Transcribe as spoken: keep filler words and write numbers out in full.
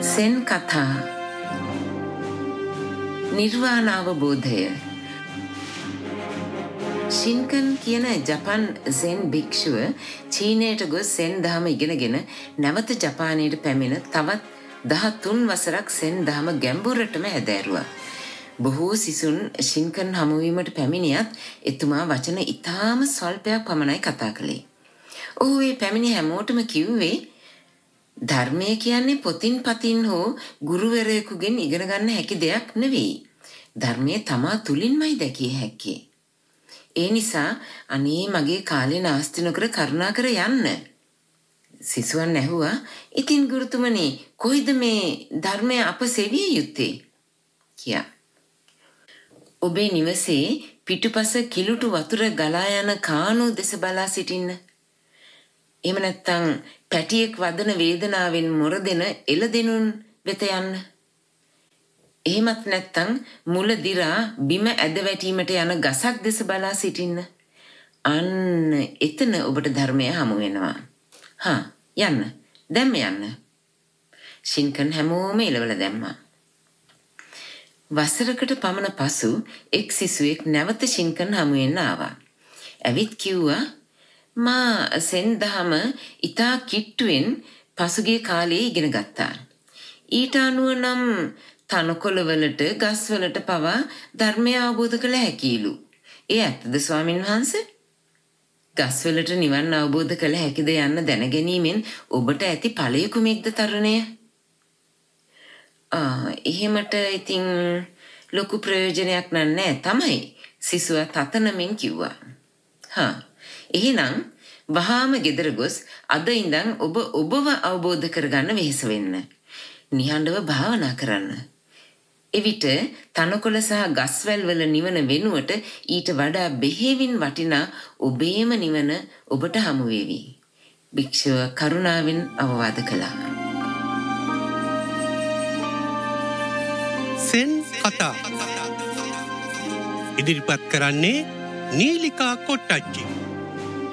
Zen කතා නිර්වාණ අවබෝධය ශින්කන් කියන ජපන් සෙන් භික්ෂුව චීනයට ගොස් සෙන් දහම ඉගෙනගෙන නැවත ජපානයට පැමිණ තවත් දහතුන් වසරක් සෙන් දහම ගැඹුරටම හැදෑරුවා. බොහෝ සිසුන් ශින්කන් හමුවීමට පැමිණියත් එතුමා වචන ඉතාම ස්වල්පයක් පමණයි කතා කළේ. ඔහු ඒ පැමිණි හැමෝටම කිව්වේ ධර්මය කියන්නේ පොතින් පතින් හෝ ගුරුවරයෙකුගෙන් ඉගෙන ගන්න හැකි දෙයක් නෙවෙයි. ධර්මය තමා තුලින්මයි දැකිය හැක්කේ. ඒ නිසා අනේ මගේ කාලේ නාස්ති නොකර කරුණාකර යන්න. සිසුවන් ඇහුවා, "ඉතින් ගුරුතුමනි, කොයිද මේ ධර්මය අප සෙවිය යුත්තේ?" කියා. "ඔබේ නිවසේ පිටුපස කිලුටු වතුර ගලා යන කානෝ දෙස බලා සිටින්න. එහෙම නැත්නම් පැටියෙක් වදන වේදනාවෙන් මොරදෙන එළදෙනුන් වෙත යන්න. එහෙමත් නැත්නම් මුල දිරා බිම ඇද වැටීමට යන ගසක් දෙස බලා සිටින්න. අන්න එතන ඔබට ධර්මය හමු වෙනවා. හා යන්න. දැම්ම යන්න." ශින්කන් හැමෝම එළවල දැම්මා. වසරකට පමණ පසු එක් සිසුවෙක් නැවත ශින්කන් හමු වෙන්න ආවා. ඇවිත් කිව්වා, "මා සෙන් දහම ඉතා කිට්ටුවෙන් පසුගිය කාලේ ඉගෙන ගත්තා. ඊට අනුව නම් තනකොළවලට ගස්වලට පවා ධර්මය අවබෝධ කළ හැකියිලු. ඒ ඇත්තද ස්වාමින් වහන්සේ? ගස්වලට නිවන් අවබෝධ කළ හැකිද යන්න දැනගැනීමෙන් ඔබට ඇති ඵලය කුමක්ද තරුණය?" "ආ එහෙමට ඉතින් ලොකු ප්‍රයෝජනයක් නෑ තමයි," සිසුවා තතනමින් කිව්වා. "හා එහෙනම් වහාම ගෙදර ගොස් අද ඉඳන් ඔබ ඔබව අවබෝධ කරගන්න වෙහෙස වෙන්න. නිහඬව භාවනා කරන්න. එවිට තනකොළ සහ ගස්වැල් වල නිවන වෙනුවට ඊට වඩා බෙහෙවින් වටිනා ඔබේම නිවන ඔබට හමු වේවි." භික්ෂුව කරුණාවෙන් අවවාද කළා. සෙන් කතා ඉදිරිපත් කරන්නේ නීලිකා කොට්ටච්චි.